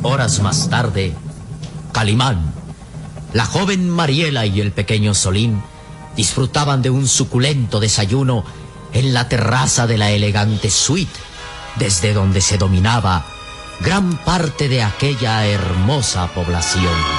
Horas más tarde, Calimán, la joven Mariela y el pequeño Solín disfrutaban de un suculento desayuno en la terraza de la elegante suite, desde donde se dominaba gran parte de aquella hermosa población.